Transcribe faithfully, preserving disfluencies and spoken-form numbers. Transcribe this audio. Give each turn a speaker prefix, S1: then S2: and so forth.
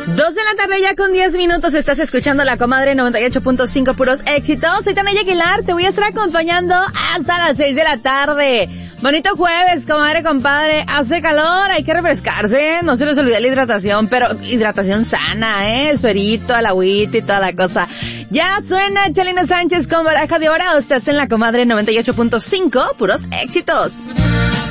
S1: Dos de la tarde ya con diez minutos, estás escuchando La Comadre noventa y ocho punto cinco, puros éxitos. Soy Tania Aguilar, te voy a estar acompañando hasta las seis de la tarde. Bonito jueves, comadre, compadre, hace calor, hay que refrescarse, no se les olvide la hidratación, pero hidratación sana, ¿eh? El suerito, el agüita y toda la cosa. Ya suena Chalino Sánchez con Baraja de Oro, estás en La Comadre noventa y ocho punto cinco, puros éxitos.